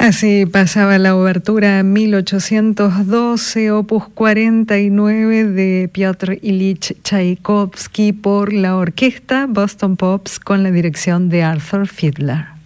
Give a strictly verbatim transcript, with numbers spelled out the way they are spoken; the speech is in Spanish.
Así pasaba la obertura mil ochocientos doce, opus cuarenta y nueve de Piotr Ilich Tchaikovsky por la orquesta Boston Pops con la dirección de Arthur Fiedler.